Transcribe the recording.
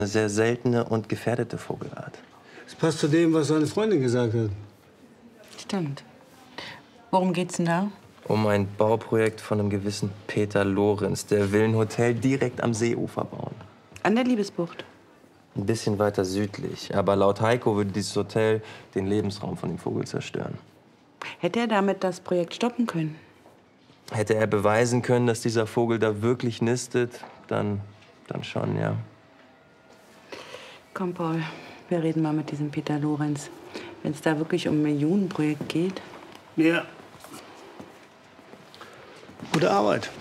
Eine sehr seltene und gefährdete Vogelart. Das passt zu dem, was seine Freundin gesagt hat. Stimmt. Worum geht's denn da? Um ein Bauprojekt von einem gewissen Peter Lorenz. Der will ein Hotel direkt am Seeufer bauen. An der Liebesbucht. Ein bisschen weiter südlich. Aber laut Heiko würde dieses Hotel den Lebensraum von dem Vogel zerstören. Hätte er damit das Projekt stoppen können? Hätte er beweisen können, dass dieser Vogel da wirklich nistet, dann schon, ja. Komm, Paul, wir reden mal mit diesem Peter Lorenz. Wenn es da wirklich um ein Millionenprojekt geht. Ja. Gute Arbeit.